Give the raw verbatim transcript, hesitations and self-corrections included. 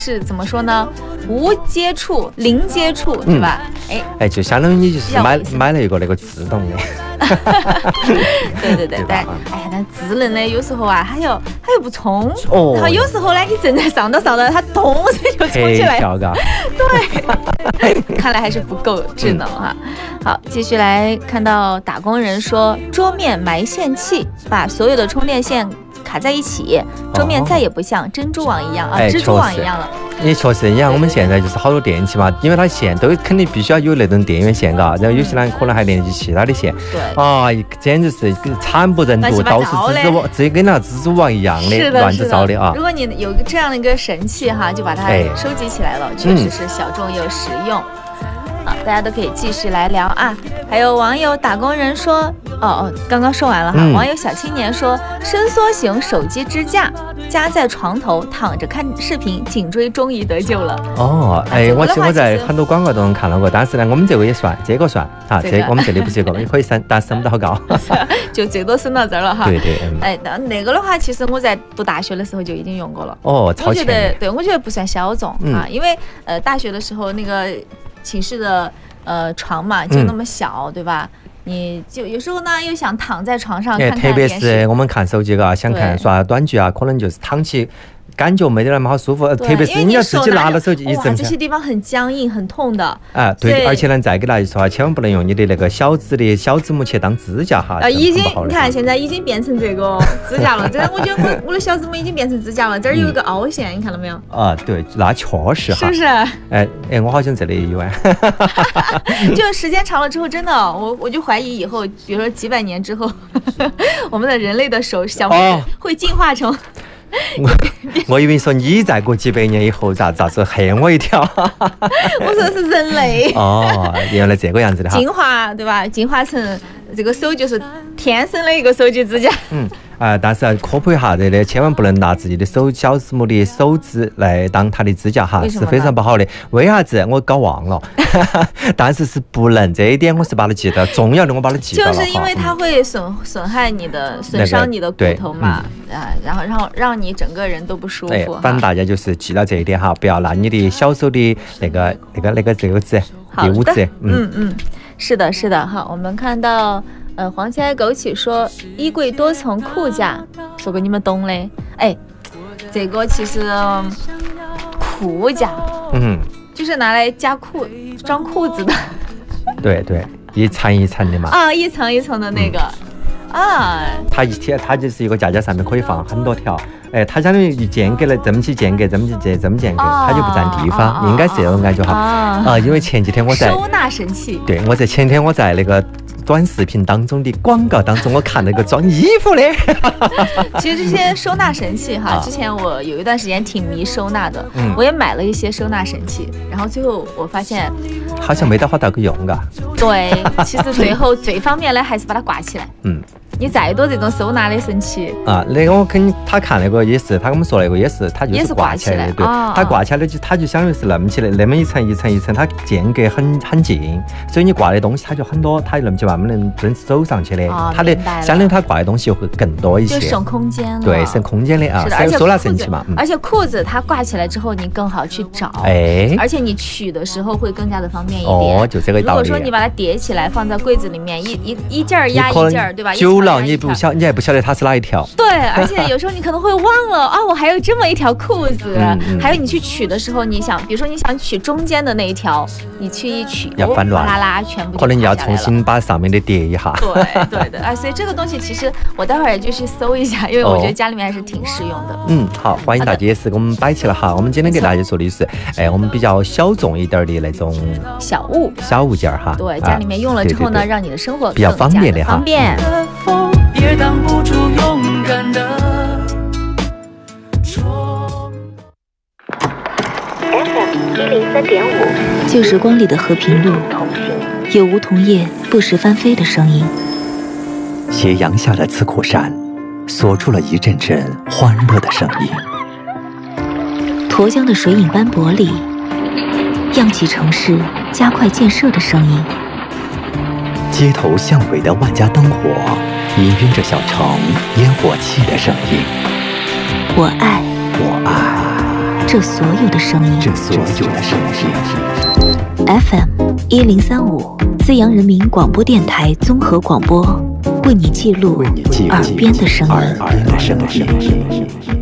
是怎么说呢？无接触、零接触，对吧？哎、嗯、 哎，就相当于你就是买买了一个那个自动的。 对对对，但哎呀，但智能的有时候啊，它又它又不冲，哦、然后有时候呢，你正在上到上到，它咚就冲起来。对，看来还是不够智能哈、嗯。好，继续来看到打工人说，桌面埋线器，把所有的充电线卡在一起，桌面再也不像珍珠网一样、哦、啊，蜘蛛网一样了。 也确实，你看我们现在就是好多电器嘛，因为它线都肯定必须要有那种电源线，嘎，然后有些呢可能还连接其他的线。 对。 啊，简直是惨不忍睹，到处蜘蛛网，这跟那蜘蛛网一样的乱糟糟的啊！ 如果你有这样的一个神器哈，就把它收集起来了，哎、确实是小众又实用。嗯啊，大家都可以继续来聊啊。还有网友打工人说，哦哦，刚刚说完了哈。嗯、网友小青年说，伸缩型手机支架夹在床头，躺着看视频，颈椎终于得救了。 哦，哎，我其实我在很多广告都能看到过，但是呢，我们这个也算，这个算啊，这, 个、这我们这里不是这个，也可以升，但升不到好高， 就最多升到这儿了哈。 对对。 嗯、哎，那那个的话，其实我在读大学的时候就已经用过了。 哦，超前。 我觉得，对，我觉得不算小众、嗯、啊，因为呃，大学的时候那个寝室的。呃，床嘛就那么小、嗯，对吧？你就有时候呢又想躺在床上看看特别是我们看手机啊，想看刷短剧啊，可能就是躺起。感觉没得那么好舒服，特别是你要自己拿了手机一整， 这些地方很僵硬、很痛的。 啊，对，而且呢，再给大家说啊，千万不能用你的那个小指的小指拇去当指甲哈。 啊，已经你看现在已经变成这个指甲了，真的，我觉得我我的小指拇已经变成指甲了，这儿有一个凹陷，嗯、你看到没有？ 啊，对，那确实哈， 是不是？ 哎哎，我好像这里也有哎。 就时间长了之后，真的，我我就怀疑以后，比如说几百年之后，我们的人类的手小拇指会进化成。 我我以为说你再过几百年以后咋咋子黑我一跳。 我说的是人类。 哦，原来这个样子的哈。 进化对吧？进化成这个手就是天生的一个手机支架。 嗯。啊、呃，但是要科普一下这的，千万不能拿自己的手小指拇的手指来当它的指甲哈，是非常不好的。为啥子？我搞忘了，但是是不能，这一点我是把它记得，重要的我把它记得了。 就是因为它会损损害你的、损伤你的骨头嘛，那個、啊，然后然后让你整个人都不舒服。哎， 反正大家就是记到这一点哈，不要拿你的小手的那个那个那个这个字，第五字， 嗯嗯，是的，是的哈，我们看到。呃，黄起来枸杞说，衣柜多层裤架，说个你们懂的。哎，这个其实裤架，嗯，就是拿来加裤、装裤子的。 对对，一层一层的嘛。 啊，一层一层的那个。嗯、啊。 它一贴，它就是一个架架上面可以放很多条。哎，它相当于间隔了这么起间隔，这么起这么间隔，它就不占地方，应该是这种感觉哈。啊、呃，因为前几天我在收纳神器。 对，我在前天我在那个。短视频当中的广告当中，我看那个装衣服的。 其实这些收纳神器哈，之前我有一段时间挺迷收纳的，嗯、我也买了一些收纳神器，然后最后我发现好像没得好大个用噶。 对，其实最后最方便的还是把它挂起来。嗯。你再多这种收纳的神器啊，那个我跟他看那个也是，他跟我们说那个也是，他就是挂起来的，对，哦、他挂起来的就他就相当于是那么起来，那么一层一层一层，它间隔很很近，所以你挂的东西它就很多，它就那么就慢慢能能走上去的，哦、它的相当于它挂的东西会更多一些， 就省空间了， 对，省空间的啊，收纳神器嘛、 嗯。而且裤子它挂起来之后，你更好去找， 哎， 而且你取的时候会更加的方便一点。 哦，就这个道理。 如果说你把它叠起来放在柜子里面，一一一件压一件，对吧？ 久了你不晓你。不晓得它是哪一条， 对，而且有时候你可能会忘了啊，我还有这么一条裤子，嗯嗯、还有你去取的时候，你想，比如说你想取中间的那一条，你去一取， 要翻乱， 啦啦，全部可能你要重新把上面的叠一下。 对对的，哎，所以这个东西其实我待会儿也就去搜一下，因为我觉得家里面还是挺实用的。哦、 嗯，好，欢迎大家也是给我们摆起了哈。我们今天给大家说的是，哎，我们比较小众一点的那种小物小物件哈。 对，家里面用了之后呢，啊、对对对让你的生活比较方便的哈。 方便。 也挡不住勇敢的冲。 F M 一零三点五，旧时光里的和平路，有梧桐叶不时翻飞的声音。 斜阳下的刺库山，锁出了一阵阵欢乐的声音。 沱江的水影斑驳里，漾起城市加快建设的声音。 街头巷尾的万家灯火，氤氲着小城烟火气的声音。 我爱， 我爱这所有的声音， 这所有的声音。 F M 一零三五，资阳人民广播电台综合广播，为你记录耳边的声音。 耳边的声音。